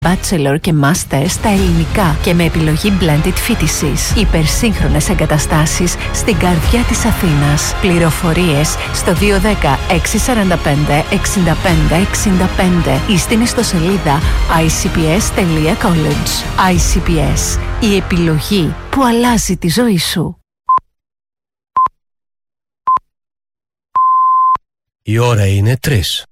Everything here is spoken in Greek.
Bachelor και Master στα ελληνικά και με επιλογή Blended Φοιτησής. Υπερσύγχρονες εγκαταστάσεις στην καρδιά της Αθήνας. Πληροφορίες στο 210 645 65 65 ή στην ιστοσελίδα icps.college. ICPS. Η επιλογή που αλλάζει τη ζωή σου. Η ώρα είναι 3.